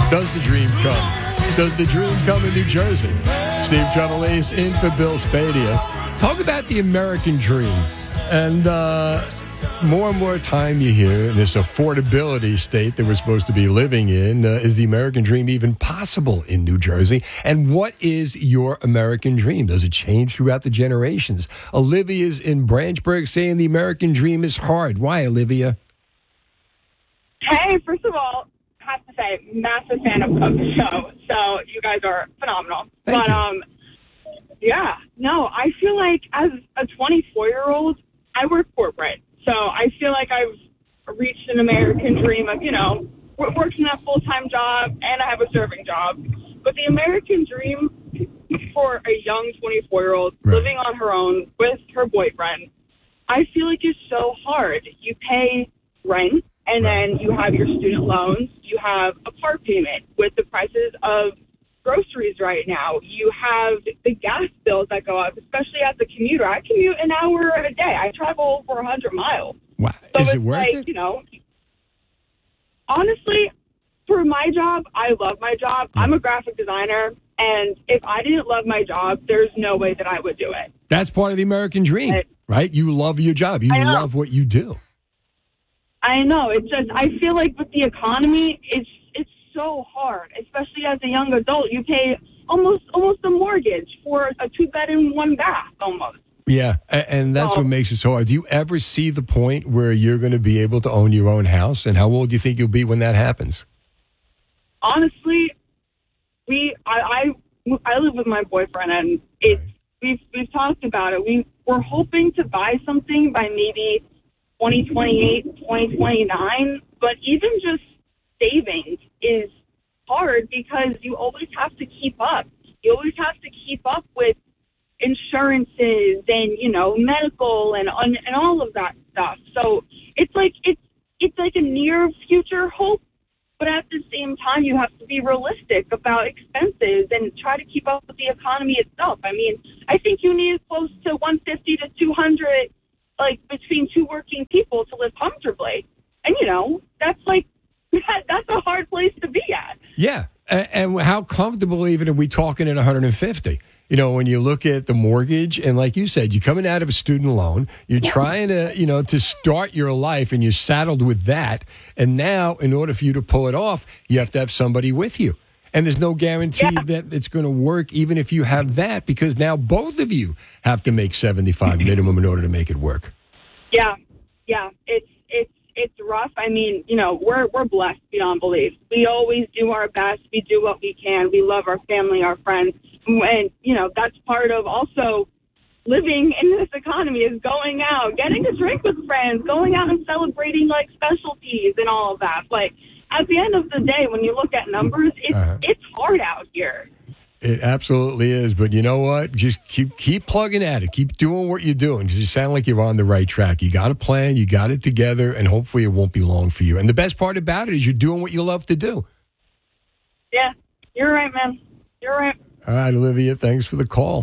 Does the dream come? Does the dream come in New Jersey? Steve Trevelise in for Bill Spadea. Talk about the American dream. And more and more time you hear in this affordability state that we're supposed to be living in, is the American dream even possible in New Jersey? And what is your American dream? Does it change throughout the generations? Olivia's in Branchburg saying the American dream is hard. Why, Olivia? Hey, first of all, I have to say, massive fan of the show. So you guys are phenomenal. Thank you. Yeah, no, I feel like as a 24-year-old, I work corporate. So I feel like I've reached an American dream of, working a full-time job and I have a serving job. But the American dream for a young 24-year-old living on her own with her boyfriend, I feel like is so hard. You pay rent and then you have your student loans. You have a car payment with the prices of groceries right now. You have the gas bills that go up, especially as a commuter. I commute an hour a day. I travel over 100 miles. Wow. So is it worth it? Honestly, for my job, I love my job. I'm a graphic designer, and if I didn't love my job, there's no way that I would do it. That's part of the American dream, right? You love your job. You love what you do. I know. It's just, I feel like with the economy, it's so hard, especially as a young adult. You pay almost a mortgage for a 2-bed and 1-bath almost. Yeah, and that's what makes it so hard. Do you ever see the point where you're going to be able to own your own house? And how old do you think you'll be when that happens? Honestly, I live with my boyfriend, and we've talked about it. We're hoping to buy something by maybe 2028, 2029, but even just savings is hard because you always have to keep up. You always have to keep up with insurances and, medical and all of that stuff. So it's like a near future hope, but at the same time, you have to be realistic about expenses and try to keep up with the economy itself. I mean, I think you need close to 150 to 200, between two working people to live comfortably. And, that's a hard place to be at. Yeah. And how comfortable even are we talking at 150? When you look at the mortgage and like you said, you're coming out of a student loan, you're trying to, to start your life and you're saddled with that. And now in order for you to pull it off, you have to have somebody with you. And there's no guarantee that it's going to work even if you have that, because now both of you have to make 75 minimum in order to make it work. Yeah. It's rough. I mean, we're blessed beyond belief. We always do our best. We do what we can. We love our family, our friends. And, that's part of also living in this economy is going out, getting a drink with friends, going out and celebrating specialties and all of that. But at the end of the day, when you look at numbers, it's hard out here. It absolutely is. But you know what? Just keep plugging at it. Keep doing what you're doing because you sound like you're on the right track. You got a plan. You got it together. And hopefully it won't be long for you. And the best part about it is you're doing what you love to do. Yeah, you're right, man. You're right. All right, Olivia, thanks for the call.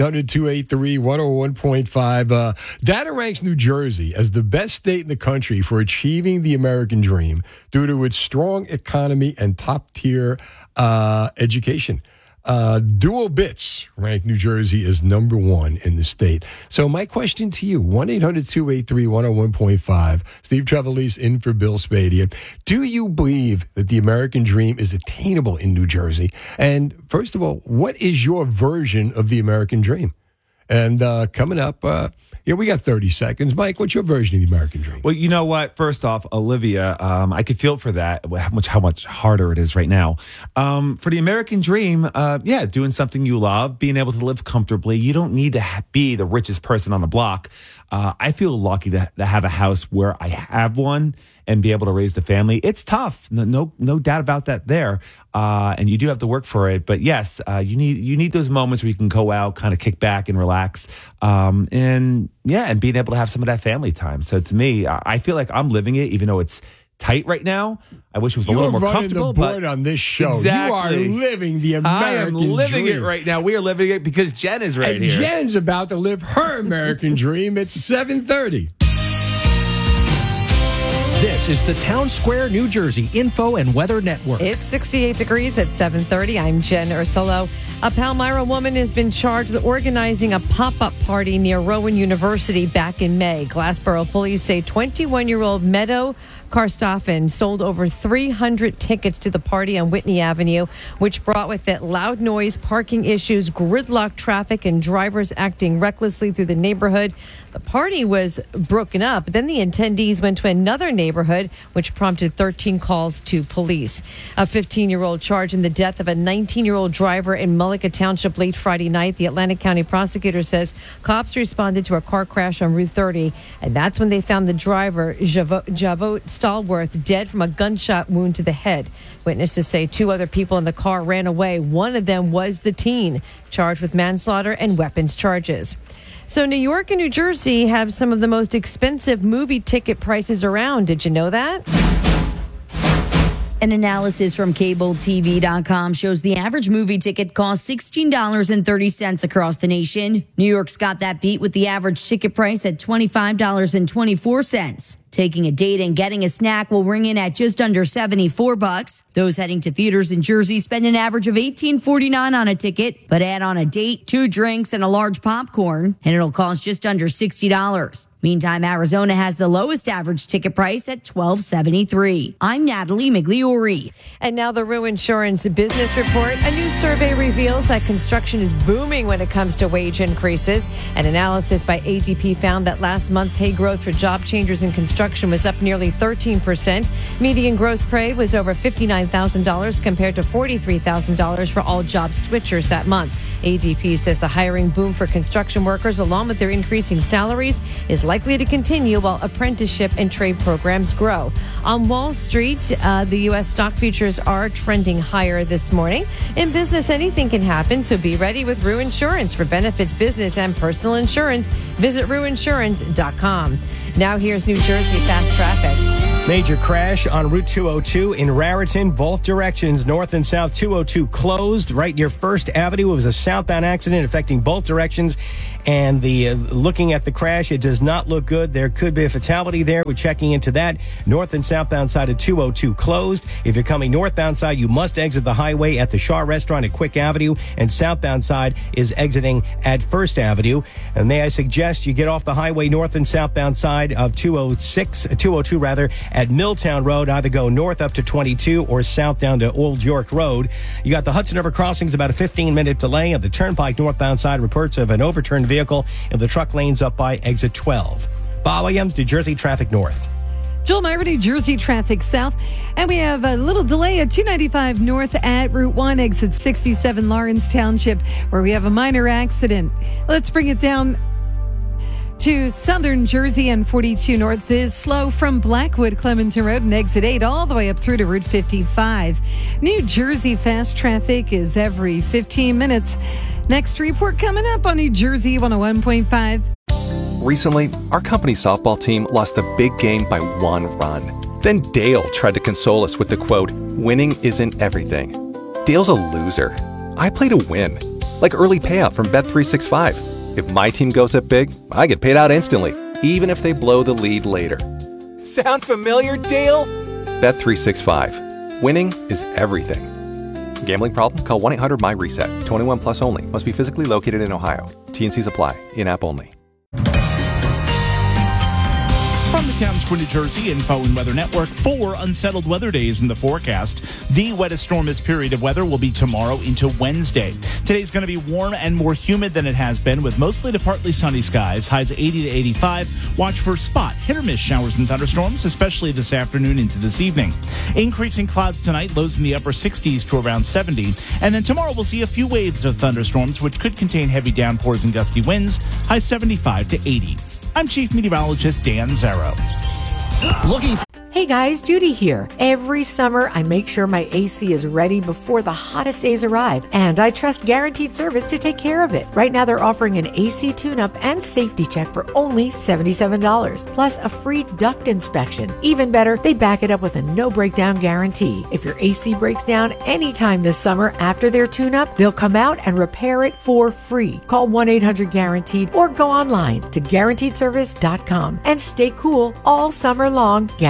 1-800-283-101.5. Data ranks New Jersey as the best state in the country for achieving the American dream due to its strong economy and top-tier education. Dual Bits ranked New Jersey as number 1 in the state. So my question to you, 1-800-283-101.5. Steve Trevelise in for Bill Spadea. Do you believe that the American dream is attainable in New Jersey? And first of all, what is your version of the American dream? And coming up, we got 30 seconds. Mike, what's your version of the American dream? Well, you know what? First off, Olivia, I could feel for that, how much harder it is right now. For the American dream, doing something you love, being able to live comfortably. You don't need to be the richest person on the block. I feel lucky to have a house where I have one and be able to raise the family. It's tough, no doubt about that there. And you do have to work for it. But yes, you need those moments where you can go out, kind of kick back and relax, and being able to have some of that family time. So to me, I feel like I'm living it, even though it's tight right now. I wish it was a little more comfortable. You're running the board on this show. Exactly. You are living the American dream. I am living it right now. We are living it because Jen is right here. Jen's about to live her American dream. It's 7:30. This is the Town Square, New Jersey Info and Weather Network. It's 68 degrees at 7:30. I'm Jen Ursulo. A Palmyra woman has been charged with organizing a pop-up party near Rowan University back in May. Glassboro police say 21-year-old Meadow Karstoffen sold over 300 tickets to the party on Whitney Avenue, which brought with it loud noise, parking issues, gridlock traffic, and drivers acting recklessly through the neighborhood. The party was broken up. Then the attendees went to another neighborhood, which prompted 13 calls to police. A 15-year-old charged in the death of a 19-year-old driver in Mullica Township late Friday night. The Atlantic County prosecutor says cops responded to a car crash on Route 30, and that's when they found the driver, Javot Stallworth, dead from a gunshot wound to the head. Witnesses say 2 other people in the car ran away. One of them was the teen, charged with manslaughter and weapons charges. So New York and New Jersey have some of the most expensive movie ticket prices around. Did you know that? An analysis from CableTV.com shows the average movie ticket costs $16.30 across the nation. New York's got that beat with the average ticket price at $25.24. Taking a date and getting a snack will ring in at just under $74. Those heading to theaters in Jersey spend an average of $18.49 on a ticket, but add on a date, 2 drinks, and a large popcorn, and it'll cost just under $60. Meantime, Arizona has the lowest average ticket price at $12.73. I'm Natalie Migliori. And now the Rue Insurance Business Report. A new survey reveals that construction is booming when it comes to wage increases. An analysis by ADP found that last month pay growth for job changers in construction was up nearly 13%. Median gross pay was over $59,000 compared to $43,000 for all job switchers that month. ADP says the hiring boom for construction workers, along with their increasing salaries, is likely to continue while apprenticeship and trade programs grow. On Wall Street, the U.S. stock futures are trending higher this morning. In business, anything can happen, so be ready with Rue Insurance. For benefits, business, and personal insurance, visit RueInsurance.com. Now here's New Jersey fast traffic. Major crash on Route 202 in Raritan, both directions, north and south. 202 closed right near First Avenue. It was a southbound accident affecting both directions. And looking at the crash, it does not look good. There could be a fatality there. We're checking into that. North and southbound side of 202 closed. If you're coming northbound side, you must exit the highway at the Shaw Restaurant at Quick Avenue, and southbound side is exiting at First Avenue. And may I suggest you get off the highway north and southbound side of 202 at Milltown Road. Either go north up to 22 or south down to Old York Road. You got the Hudson River crossings, about a 15-minute delay. On the Turnpike northbound side, reports of an overturned vehicle in the truck lanes up by exit 12. Bob Williams, New Jersey Traffic North. Joel Myra, New Jersey Traffic South. And we have a little delay at 295 North at Route 1, exit 67 Lawrence Township, where we have a minor accident. Let's bring it down to southern Jersey, and 42 North is slow from Blackwood, Clementon Road, and exit 8 all the way up through to Route 55. New Jersey fast traffic is every 15 minutes. Next report coming up on New Jersey 101.5. Recently, our company softball team lost the big game by 1 run. Then Dale tried to console us with the quote, "Winning isn't everything." Dale's a loser. I play to win, like early payout from Bet365. If my team goes up big, I get paid out instantly, even if they blow the lead later. Sound familiar, Dale? Bet365. Winning is everything. Gambling problem? Call 1-800-MY-RESET. 21 plus only. Must be physically located in Ohio. T&Cs apply. In-app only. From the Town Square, New Jersey Info and Weather Network, 4 unsettled weather days in the forecast. The wettest, stormiest period of weather will be tomorrow into Wednesday. Today's going to be warm and more humid than it has been, with mostly to partly sunny skies, highs 80 to 85. Watch for spot hit or miss showers and thunderstorms, especially this afternoon into this evening. Increasing clouds tonight, lows in the upper 60s to around 70. And then tomorrow we'll see a few waves of thunderstorms, which could contain heavy downpours and gusty winds, high 75 to 80. I'm Chief Meteorologist Dan Zarrow. Hey guys, Judy here. Every summer, I make sure my AC is ready before the hottest days arrive, and I trust Guaranteed Service to take care of it. Right now, they're offering an AC tune-up and safety check for only $77, plus a free duct inspection. Even better, they back it up with a no-breakdown guarantee. If your AC breaks down anytime this summer after their tune-up, they'll come out and repair it for free. Call 1-800-GUARANTEED or go online to GuaranteedService.com and stay cool all summer long, guaranteed.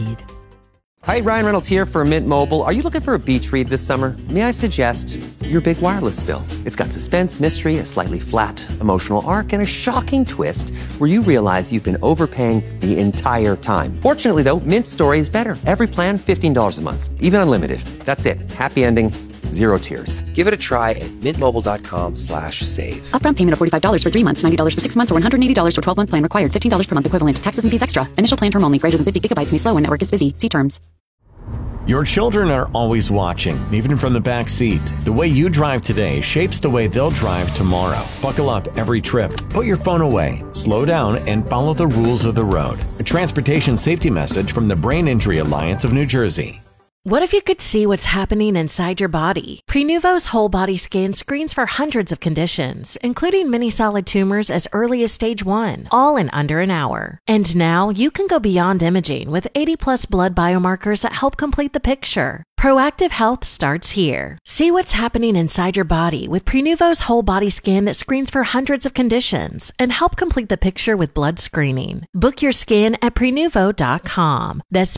breathe. Hi, Ryan Reynolds here for Mint Mobile. Are you looking for a beach read this summer? May I suggest your big wireless bill? It's got suspense, mystery, a slightly flat emotional arc, and a shocking twist where you realize you've been overpaying the entire time. Fortunately, though, Mint's story is better. Every plan, $15 a month, even unlimited. That's it. Happy ending. Zero tears. Give it a try at mintmobile.com/save. Upfront payment of $45 for 3 months, $90 for 6 months, or $180 for 12-month plan required. $15 per month equivalent. Taxes and fees extra. Initial plan term only. Greater than 50 gigabytes may slow when network is busy. See terms. Your children are always watching, even from the back seat. The way you drive today shapes the way they'll drive tomorrow. Buckle up every trip. Put your phone away. Slow down and follow the rules of the road. A transportation safety message from the Brain Injury Alliance of New Jersey. What if you could see what's happening inside your body? Prenuvo's whole body scan screens for hundreds of conditions, including many solid tumors as early as stage 1, all in under an hour. And now you can go beyond imaging with 80+ blood biomarkers that help complete the picture. Proactive health starts here. See what's happening inside your body with Prenuvo's whole body scan that screens for hundreds of conditions and help complete the picture with blood screening. Book your scan at Prenuvo.com. That's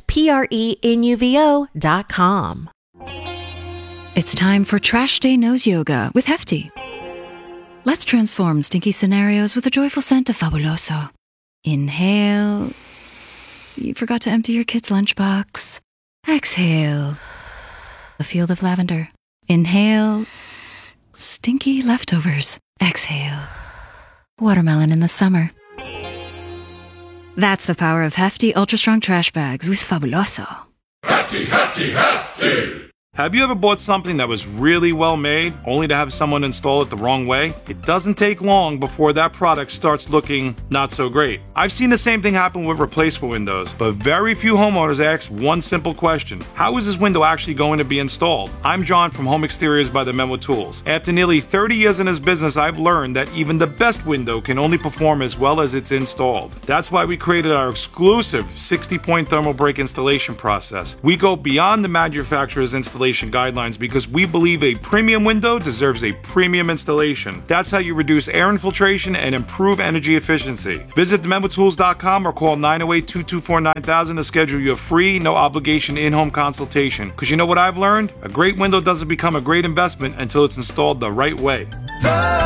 Prenuvo.com. It's time for Trash Day Nose Yoga with Hefty. Let's transform stinky scenarios with a joyful scent of Fabuloso. Inhale. You forgot to empty your kid's lunchbox. Exhale. A field of lavender. Inhale. Stinky leftovers. Exhale. Watermelon in the summer. That's the power of Hefty Ultra Strong Trash Bags with Fabuloso. Hefty, hefty, hefty! Have you ever bought something that was really well made, only to have someone install it the wrong way? It doesn't take long before that product starts looking not so great. I've seen the same thing happen with replacement windows, but very few homeowners ask one simple question. How is this window actually going to be installed? I'm John from Home Exteriors by the Memo Tools. After nearly 30 years in this business, I've learned that even the best window can only perform as well as it's installed. That's why we created our exclusive 60-point thermal break installation process. We go beyond the manufacturer's installation guidelines because we believe a premium window deserves a premium installation. That's how you reduce air infiltration and improve energy efficiency. Visit thememotools.com or call 908-224-9000 to schedule your free, no obligation in-home consultation. Because you know what I've learned? A great window doesn't become a great investment until it's installed the right way.